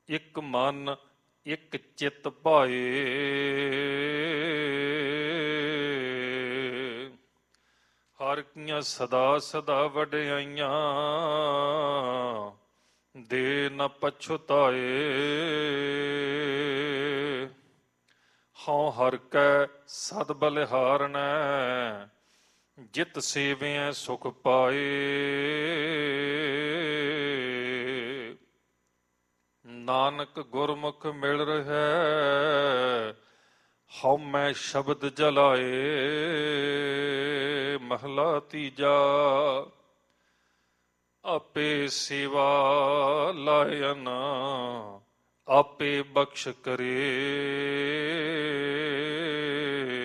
ਇੱਕ ਮਨ ਇੱਕ ਚਿੱਤ ਭਾਏ। ਹਰ ਕੀਆਂ ਸਦਾ ਸਦਾ ਵਡਿਆਈਆਂ, ਦੇ ਨ ਪਛੁਤਾਏ। ਹਉ ਹਰ ਕੈ ਸਦ ਬਲਿਹਾਰਣੈ, ਜਿਤ ਸੇਵਿਐ ਸੁਖ ਪਾਏ। ਨਾਨਕ ਗੁਰਮੁਖ ਮਿਲ ਰਹੈ, ਹਉ ਮੈਂ ਸ਼ਬਦ ਜਲਾਏ। ਮਹਲਾ ਤੀਜਾ। ਆਪੇ ਸੇਵਾ ਲਾਇਨ, ਆਪੇ ਬਖਸ਼ ਕਰੇ।